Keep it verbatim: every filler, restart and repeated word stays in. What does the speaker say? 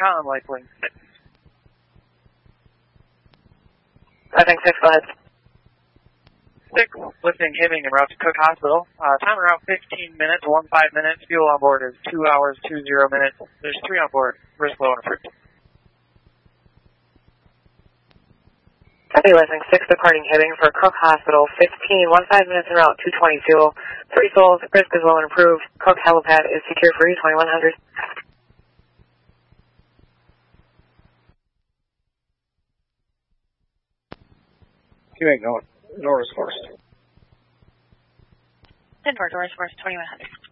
com, LifeLink six. LifeLink six, go ahead. six, lifting, heaving, en route to Cook Hospital. Uh, time around fifteen minutes, one five minutes. Fuel on board is two hours, two zero minutes. There's three on board, risk low and approved. Copy, LifeLink six, departing heading for Cook Hospital, fifteen, one five minutes en route, two twenty fuel, three souls, risk is low and approved. Cook helipad is secure for you, twenty-one hundred. You ain't going. Norris first. ten four, Norris first, twenty-one hundred.